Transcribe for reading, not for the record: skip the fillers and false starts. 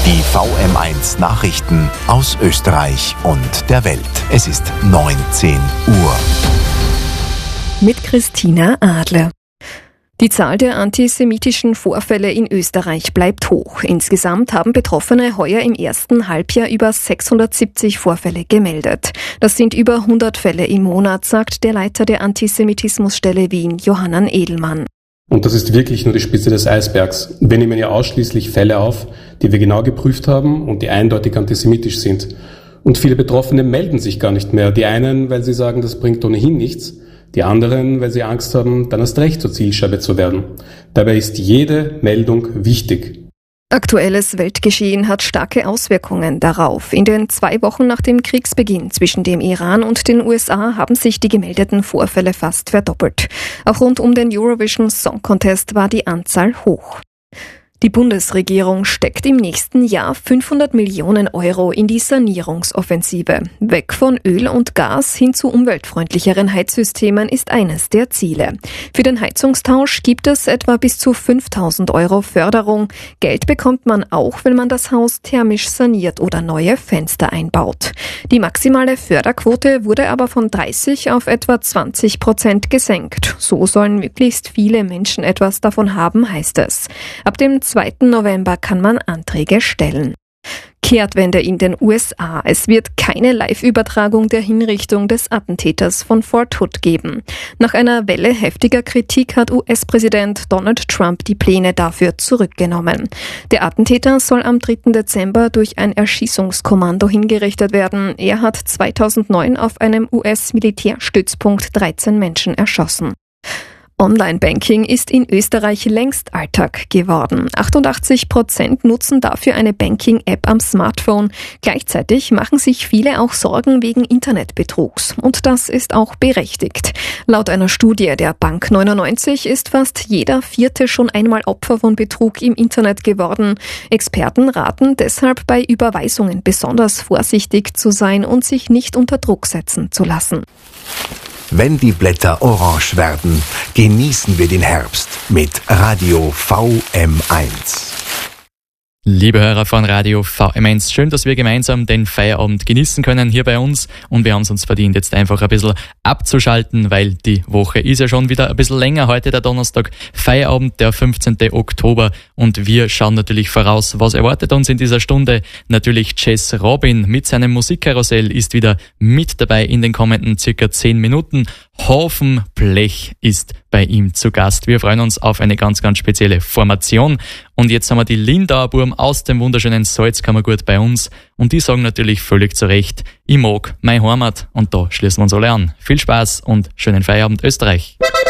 Die VM1 Nachrichten aus Österreich und der Welt. Es ist 19 Uhr. Mit Christina Adler. Die Zahl der antisemitischen Vorfälle in Österreich bleibt hoch. Insgesamt haben Betroffene heuer im ersten Halbjahr über 670 Vorfälle gemeldet. Das sind über 100 Fälle im Monat, sagt der Leiter der Antisemitismusstelle Wien, Johannan Edelmann. Und das ist wirklich nur die Spitze des Eisbergs. Wir nehmen ja ausschließlich Fälle auf, die wir genau geprüft haben und die eindeutig antisemitisch sind. Und viele Betroffene melden sich gar nicht mehr. Die einen, weil sie sagen, das bringt ohnehin nichts. Die anderen, weil sie Angst haben, dann erst recht zur Zielscheibe zu werden. Dabei ist jede Meldung wichtig. Aktuelles Weltgeschehen hat starke Auswirkungen darauf. In den 2 Wochen nach dem Kriegsbeginn zwischen dem Iran und den USA haben sich die gemeldeten Vorfälle fast verdoppelt. Auch rund um den Eurovision Song Contest war die Anzahl hoch. Die Bundesregierung steckt im nächsten Jahr 500 Millionen Euro in die Sanierungsoffensive. Weg von Öl und Gas hin zu umweltfreundlicheren Heizsystemen ist eines der Ziele. Für den Heizungstausch gibt es etwa bis zu 5.000 Euro Förderung. Geld bekommt man auch, wenn man das Haus thermisch saniert oder neue Fenster einbaut. Die maximale Förderquote wurde aber von 30% auf etwa 20% gesenkt. So sollen möglichst viele Menschen etwas davon haben, heißt es. Ab dem 2. November kann man Anträge stellen. Kehrtwende in den USA. Es wird keine Live-Übertragung der Hinrichtung des Attentäters von Fort Hood geben. Nach einer Welle heftiger Kritik hat US-Präsident Donald Trump die Pläne dafür zurückgenommen. Der Attentäter soll am 3. Dezember durch ein Erschießungskommando hingerichtet werden. Er hat 2009 auf einem US-Militärstützpunkt 13 Menschen erschossen. Online-Banking ist in Österreich längst Alltag geworden. 88% nutzen dafür eine Banking-App am Smartphone. Gleichzeitig machen sich viele auch Sorgen wegen Internetbetrugs. Und das ist auch berechtigt. Laut einer Studie der Bank 99 ist fast jeder 4. schon einmal Opfer von Betrug im Internet geworden. Experten raten deshalb bei Überweisungen besonders vorsichtig zu sein und sich nicht unter Druck setzen zu lassen. Wenn die Blätter orange werden, genießen wir den Herbst mit Radio VM1. Liebe Hörer von Radio VM1, schön, dass wir gemeinsam den Feierabend genießen können hier bei uns und wir haben es uns verdient, jetzt einfach ein bisschen abzuschalten, weil die Woche ist ja schon wieder ein bisschen länger. Heute der Donnerstag, Feierabend, der 15. Oktober und wir schauen natürlich voraus, was erwartet uns in dieser Stunde. Natürlich Jess Robin mit seinem Musikkarussell ist wieder mit dabei in den kommenden circa 10 Minuten. Haufen Blech ist bei ihm zu Gast. Wir freuen uns auf eine ganz, ganz spezielle Formation. Und jetzt haben wir die Lindauer Burm aus dem wunderschönen Salzkammergut bei uns. Und die sagen natürlich völlig zu Recht, ich mag meine Heimat. Und da schließen wir uns alle an. Viel Spaß und schönen Feierabend Österreich.